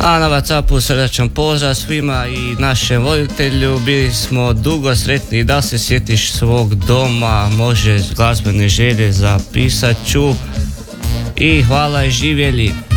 A na Whatsappu srdačan pozdrav svima i našem voditelju. Bili smo dugo sretni, da se sjetiš svog doma, može glazbene želje zapisat ću i hvala i živjeli.